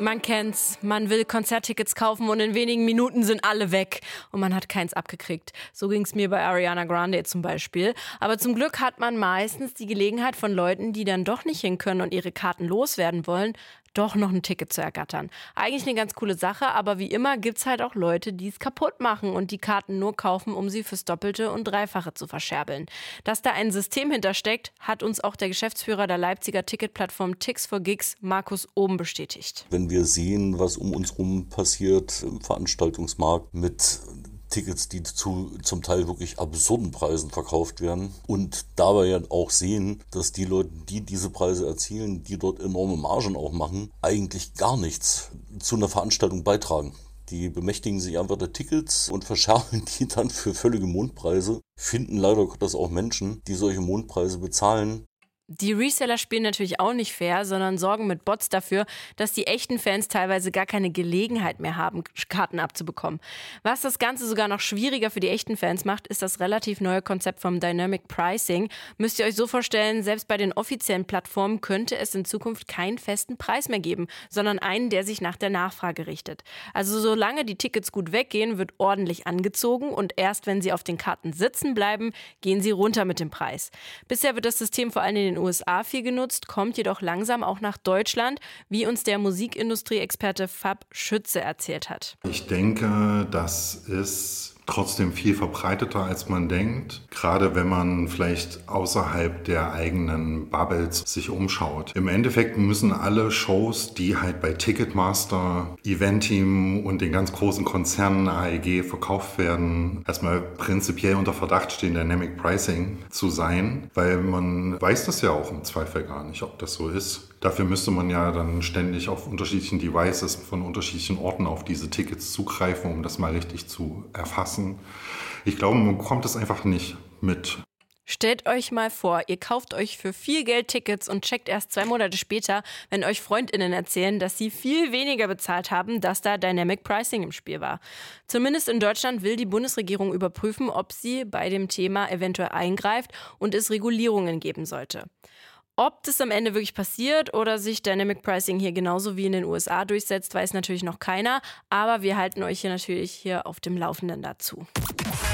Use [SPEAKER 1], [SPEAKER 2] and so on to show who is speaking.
[SPEAKER 1] Man kennt's, man will Konzerttickets kaufen und in wenigen Minuten sind alle weg und man hat keins abgekriegt. So ging's mir bei Ariana Grande zum Beispiel. Aber zum Glück hat man meistens die Gelegenheit von Leuten, die dann doch nicht hin können und ihre Karten loswerden wollen, doch noch ein Ticket zu ergattern. Eigentlich eine ganz coole Sache, aber wie immer gibt's halt auch Leute, die es kaputt machen und die Karten nur kaufen, um sie fürs Doppelte und Dreifache zu verscherbeln. Dass da ein System hintersteckt, hat uns auch der Geschäftsführer der Leipziger Ticketplattform Tix4Gigs, Markus Oben, bestätigt.
[SPEAKER 2] Wenn wir sehen, was um uns rum passiert im Veranstaltungsmarkt mit Tickets, die zum Teil wirklich absurden Preisen verkauft werden und dabei ja auch sehen, dass die Leute, die diese Preise erzielen, die dort enorme Margen auch machen, eigentlich gar nichts zu einer Veranstaltung beitragen. Die bemächtigen sich einfach der Tickets und verscherben die dann für völlige Mondpreise, finden leider Gottes auch Menschen, die solche Mondpreise bezahlen.
[SPEAKER 1] Die Reseller spielen natürlich auch nicht fair, sondern sorgen mit Bots dafür, dass die echten Fans teilweise gar keine Gelegenheit mehr haben, Karten abzubekommen. Was das Ganze sogar noch schwieriger für die echten Fans macht, ist das relativ neue Konzept vom Dynamic Pricing. Müsst ihr euch so vorstellen, selbst bei den offiziellen Plattformen könnte es in Zukunft keinen festen Preis mehr geben, sondern einen, der sich nach der Nachfrage richtet. Also solange die Tickets gut weggehen, wird ordentlich angezogen und erst wenn sie auf den Karten sitzen bleiben, gehen sie runter mit dem Preis. Bisher wird das System vor allem in den USA viel genutzt, kommt jedoch langsam auch nach Deutschland, wie uns der Musikindustrie-Experte Fab Schütze erzählt hat.
[SPEAKER 3] Ich denke, das ist trotzdem viel verbreiteter, als man denkt. Gerade wenn man vielleicht außerhalb der eigenen Bubbles sich umschaut. Im Endeffekt müssen alle Shows, die halt bei Ticketmaster, Eventim und den ganz großen Konzernen AEG verkauft werden, erstmal prinzipiell unter Verdacht stehen, Dynamic Pricing zu sein, weil man weiß das ja auch im Zweifel gar nicht, ob das so ist. Dafür müsste man ja dann ständig auf unterschiedlichen Devices von unterschiedlichen Orten auf diese Tickets zugreifen, um das mal richtig zu erfassen. Ich glaube, man bekommt das einfach nicht mit.
[SPEAKER 1] Stellt euch mal vor, ihr kauft euch für viel Geld Tickets und checkt erst 2 Monate später, wenn euch FreundInnen erzählen, dass sie viel weniger bezahlt haben, dass da Dynamic Pricing im Spiel war. Zumindest in Deutschland will die Bundesregierung überprüfen, ob sie bei dem Thema eventuell eingreift und es Regulierungen geben sollte. Ob das am Ende wirklich passiert oder sich Dynamic Pricing hier genauso wie in den USA durchsetzt, weiß natürlich noch keiner. Aber wir halten euch hier natürlich auf dem Laufenden dazu.